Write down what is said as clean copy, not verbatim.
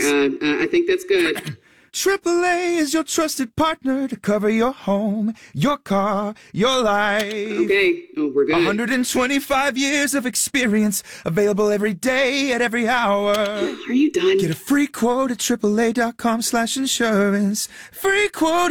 I think that's good. AAA is your trusted partner to cover your home, your car, your life. Okay, we're good. 125 years of experience, available every day at every hour. Are you done? Get a free quote at AAA.com/insurance. Free quote